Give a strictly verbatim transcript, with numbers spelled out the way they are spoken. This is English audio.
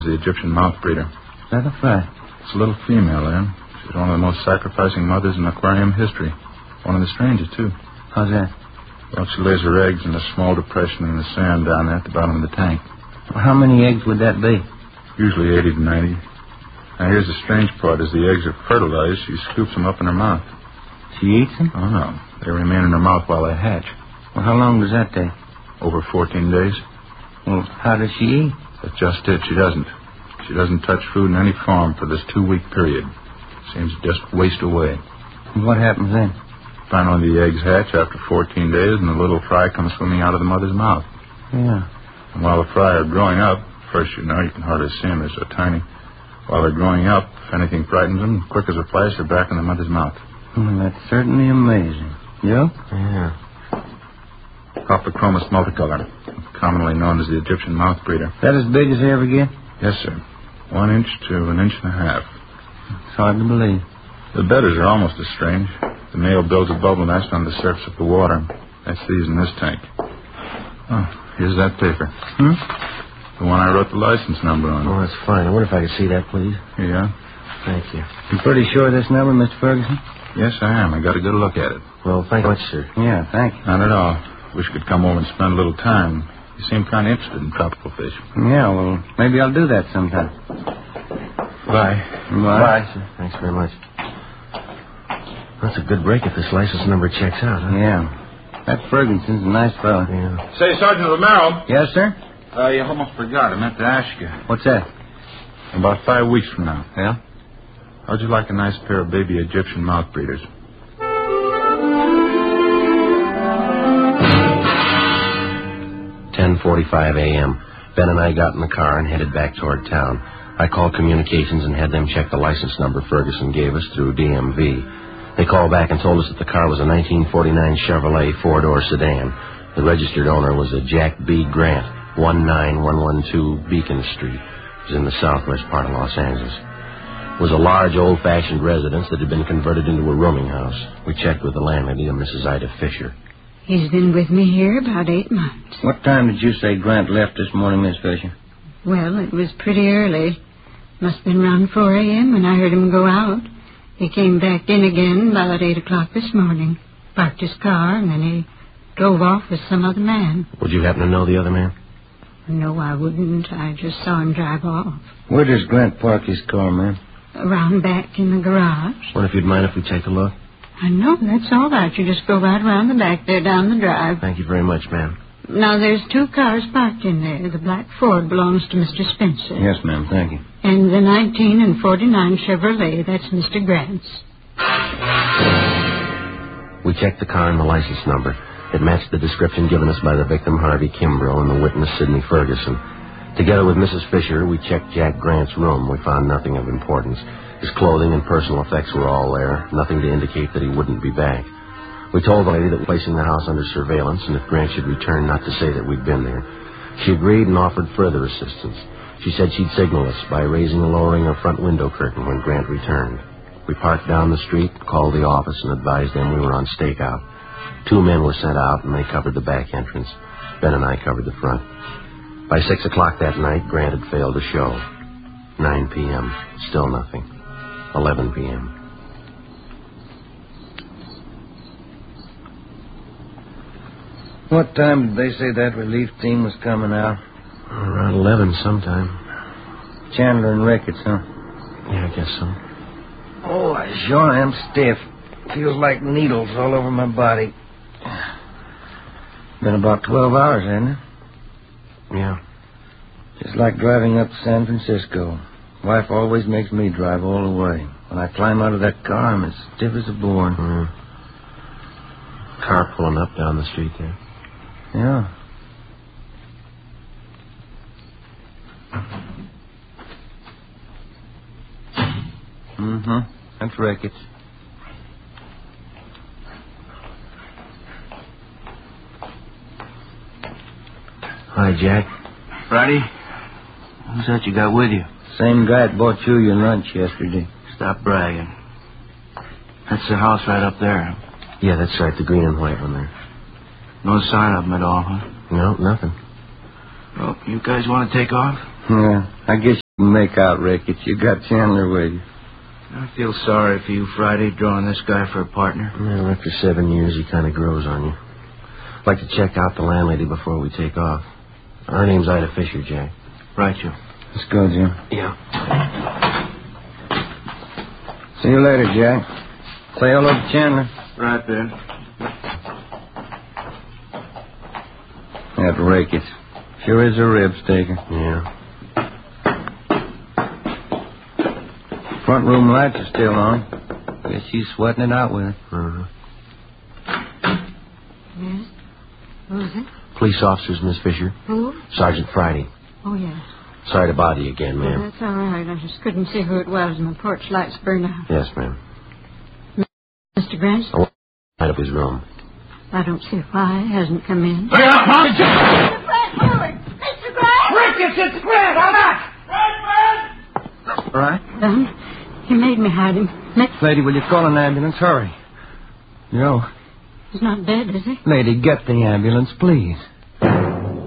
The Egyptian mouth breeder. Is that a fact? It's a little female there. She's one of the most sacrificing mothers in aquarium history. One of the strangest, too. How's that? Well, she lays her eggs in a small depression in the sand down there at the bottom of the tank. Well, how many eggs would that be? Usually eighty to ninety. Now, here's the strange part. As the eggs are fertilized, she scoops them up in her mouth. She eats them? Oh, no. They remain in her mouth while they hatch. Well, how long does that take? Over fourteen days. Well, how does she eat? That's just it. She doesn't. She doesn't touch food in any form for this two-week period. Seems to just waste away. And what happens then? Finally, the eggs hatch after fourteen days, and the little fry comes swimming out of the mother's mouth. Yeah. And while the fry are growing up, first, you know, you can hardly see them. They're so tiny. While they're growing up, if anything frightens them, quick as a flash, they're back in the mother's mouth. Well, that's certainly amazing. You? Yeah. Optochromis multicolor, commonly known as the Egyptian mouth breeder. Is that as big as they ever get? Yes, sir. One inch to an inch and a half. It's hard to believe. The bedders are almost as strange. The male builds a bubble nest on the surface of the water. That's these in this tank. Oh, here's that paper. Hmm? The one I wrote the license number on. Oh, that's fine. I wonder if I could see that, please. Here you are. Thank you. You pretty sure of this number, Mister Ferguson? Yes, I am. I got a good look at it. Well, thank you much, sir. Yeah, thank you. Not at all. Wish you could come over and spend a little time. You seem kind of interested in tropical fish. Yeah, well, maybe I'll do that sometime. Bye. Bye. Bye, sir. Thanks very much. That's a good break if this license number checks out, huh? Yeah. That Ferguson's a nice fellow. Yeah. Say, Sergeant Romero. Yes, sir? Uh, you almost forgot. I meant to ask you. What's that? About five weeks from now. Yeah? How'd you like a nice pair of baby Egyptian mouth breeders? ten forty-five a.m. Ben and I got in the car and headed back toward town. I called communications and had them check the license number Ferguson gave us through D M V. They called back and told us that the car was a nineteen forty-nine Chevrolet four-door sedan. The registered owner was a Jack B. Grant, one nine one one two Beacon Street. It was in the southwest part of Los Angeles. It was a large, old-fashioned residence that had been converted into a rooming house. We checked with the landlady, a Missus Ida Fisher. He's been with me here about eight months. What time did you say Grant left this morning, Miss Fisher? Well, it was pretty early. Must have been around four a.m. when I heard him go out. He came back in again about eight o'clock this morning, parked his car, and then he drove off with some other man. Would you happen to know the other man? No, I wouldn't. I just saw him drive off. Where does Grant park his car, ma'am? Around back in the garage. Wonder if you'd mind if we take a look? I know, that's all right. You just go right around the back there down the drive. Thank you very much, ma'am. Now, there's two cars parked in there. The black Ford belongs to Mister Spencer. Yes, ma'am, thank you. And the nineteen and forty-nine Chevrolet, that's Mister Grant's. We checked the car and the license number. It matched the description given us by the victim, Harvey Kimbrough, and the witness, Sidney Ferguson. Together with Missus Fisher, we checked Jack Grant's room. We found nothing of importance. His clothing and personal effects were all there, nothing to indicate that he wouldn't be back. We told the lady that we were placing the house under surveillance, and if Grant should return, not to say that we'd been there. She agreed and offered further assistance. She said she'd signal us by raising and lowering her front window curtain when Grant returned. We parked down the street, called the office, and advised them we were on stakeout. Two men were sent out, and they covered the back entrance. Ben and I covered the front. By six o'clock that night, Grant had failed to show. Nine p.m., still nothing. Eleven p.m. What time did they say that relief team was coming out? Around eleven sometime. Chandler and Ricketts, huh? Yeah, I guess so. Oh, I sure am stiff. Feels like needles all over my body. Been about twelve hours, hasn't it? Yeah. Just like driving up to San Francisco. Wife always makes me drive all the way. When I climb out of that car, I'm as stiff as a board. Mm. Car pulling up down the street there. Yeah. Mm-hmm. That's Ricketts. Hi, Jack. Friday? Who's that you got with you? Same guy that bought you your lunch yesterday. Stop bragging. That's the house right up there. Yeah, that's right, the green and white one there. No sign of him at all, huh? No, nothing. Well, you guys want to take off? Yeah, I guess Make out, Ricketts. You got Chandler with you. I feel sorry for you, Friday, drawing this guy for a partner. Well, after seven years, he kind of grows on you. I'd like to check out the landlady before we take off. Her name's Ida Fisher, Jack. Right, you. Let's go, Jim. Yeah. See you later, Jack. Say hello to Chandler. Right, Ben. That Ricketts. Sure is a rib staker. Yeah. Front room lights are still on. Guess she's sweating it out with it. Uh-huh. Yes? Who is it? Police officers, Miss Fisher. Who? Sergeant Friday. Oh, yes. Sorry to bother you again, Well, ma'am. that's all right. I just couldn't see who it was, and the porch lights burned out. Yes, ma'am. Mister Grant? I want out of his room. I don't see why he hasn't come in. Look out, Mom! Mister Grant, forward! Mister Grant! Ricketts, it's Grant! I'm back! All right. Done. He made me hide him. Next, Lady, will you call an ambulance? Hurry. Yo. he's not dead, is he? Lady, get the ambulance, please.